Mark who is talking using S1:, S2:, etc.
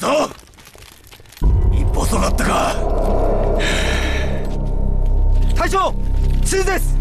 S1: そ、一歩下がったか。
S2: 隊長、地図です。